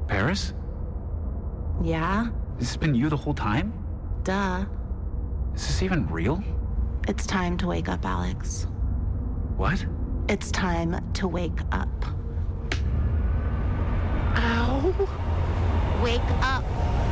Paris? Yeah? This has been you the whole time? Duh. Is this even real? It's time to wake up, Alex. What? It's time to wake up. Ow! Wake up.